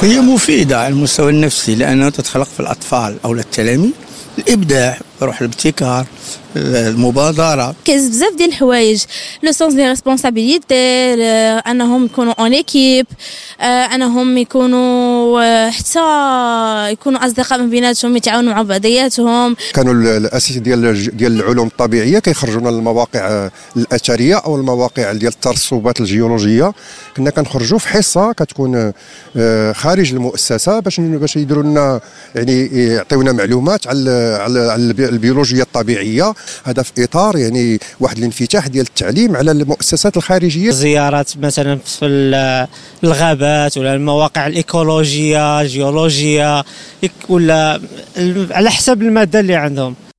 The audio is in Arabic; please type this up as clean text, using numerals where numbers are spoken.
هي مفيدة على المستوى النفسي لأنها تتخلق في الأطفال أو التلاميذ الإبداع، روح الابتكار، المبادرة. كاين بزاف ديال الحوايج، لو سونس دي ريسبونسابيلتي، انهم يكونوا اون ايكيب، انهم يكونوا حتى يكونوا اصدقاء من بيناتهم، يتعاونوا مع بعضياتهم. كانوا الاساس ديال العلوم الطبيعيه كيخرجونا للمواقع الاثريه او المواقع ديال الترسبات الجيولوجيه. كنا كنخرجوا في حصه كتكون خارج المؤسسه باش يديروا لنا يعني يعطيونا معلومات على البيولوجيا الطبيعيه، هذا في اطار يعني واحد الانفتاح ديال التعليم على المؤسسات الخارجيه. زيارات مثلا في الغابات ولا المواقع الايكولوجيه الجيولوجيه ولا على حسب الماده اللي عندهم.